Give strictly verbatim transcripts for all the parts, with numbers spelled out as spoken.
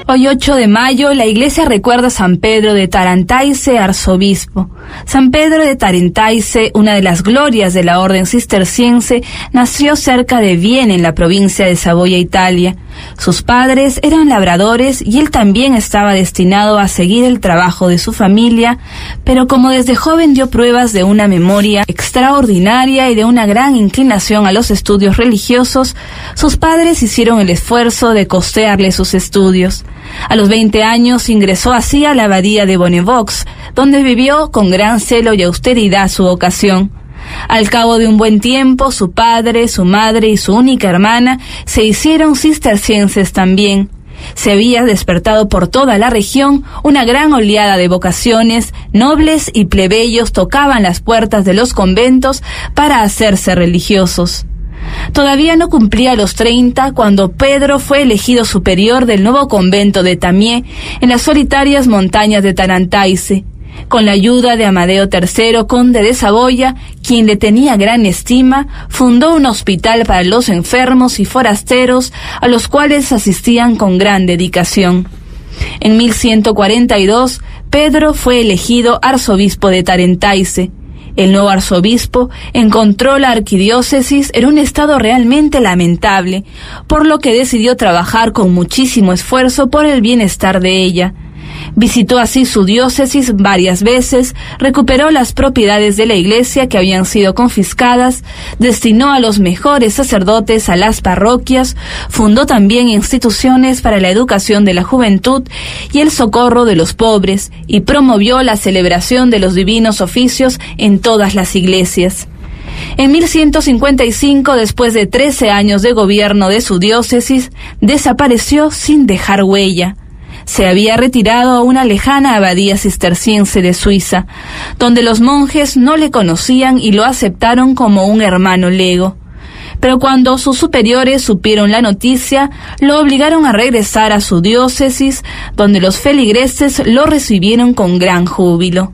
Hoy ocho de mayo, la iglesia recuerda a San Pedro de Tarantaise, arzobispo. San Pedro de Tarantaise, una de las glorias de la orden cisterciense, nació cerca de Vienne, en la provincia de Saboya, Italia. Sus padres eran labradores y él también estaba destinado a seguir el trabajo de su familia, pero como desde joven dio pruebas de una memoria extraordinaria y de una gran inclinación a los estudios religiosos, sus padres hicieron el esfuerzo de costearle sus estudios. A los veinte años ingresó así a la abadía de Bonnevox, donde vivió con gran celo y austeridad su vocación. Al cabo de un buen tiempo, su padre, su madre y su única hermana se hicieron cistercienses también. Se había despertado por toda la región una gran oleada de vocaciones, nobles y plebeyos tocaban las puertas de los conventos para hacerse religiosos. Todavía no cumplía los treinta cuando Pedro fue elegido superior del nuevo convento de Tamié en las solitarias montañas de Tarantaise. Con la ayuda de Amadeo tercero, conde de Saboya, quien le tenía gran estima, fundó un hospital para los enfermos y forasteros, a los cuales asistían con gran dedicación. En mil ciento cuarenta y dos, Pedro fue elegido arzobispo de Tarantaise. El nuevo arzobispo encontró la arquidiócesis en un estado realmente lamentable, por lo que decidió trabajar con muchísimo esfuerzo por el bienestar de ella. Visitó así su diócesis varias veces, recuperó las propiedades de la iglesia que habían sido confiscadas, destinó a los mejores sacerdotes a las parroquias, fundó también instituciones para la educación de la juventud y el socorro de los pobres, y promovió la celebración de los divinos oficios en todas las iglesias. En mil ciento cincuenta y cinco, después de trece años de gobierno de su diócesis, desapareció sin dejar huella. Se había retirado a una lejana abadía cisterciense de Suiza, donde los monjes no le conocían y lo aceptaron como un hermano lego. Pero cuando sus superiores supieron la noticia, lo obligaron a regresar a su diócesis, donde los feligreses lo recibieron con gran júbilo.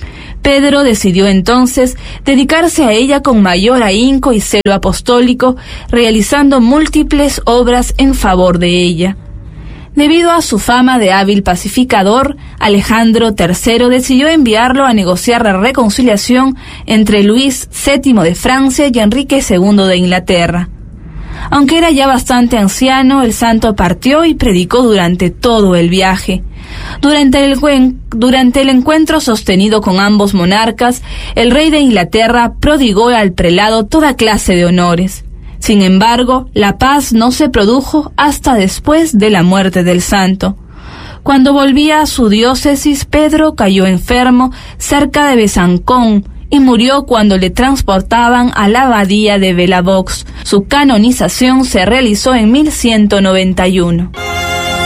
Pedro decidió entonces dedicarse a ella con mayor ahínco y celo apostólico, realizando múltiples obras en favor de ella. Debido a su fama de hábil pacificador, Alejandro tercero decidió enviarlo a negociar la reconciliación entre Luis séptimo de Francia y Enrique segundo de Inglaterra. Aunque era ya bastante anciano, el santo partió y predicó durante todo el viaje. Durante el, durante el encuentro sostenido con ambos monarcas, el rey de Inglaterra prodigó al prelado toda clase de honores. Sin embargo, la paz no se produjo hasta después de la muerte del santo. Cuando volvía a su diócesis, Pedro cayó enfermo cerca de Besancón y murió cuando le transportaban a la abadía de Belavox. Su canonización se realizó en mil ciento noventa y uno.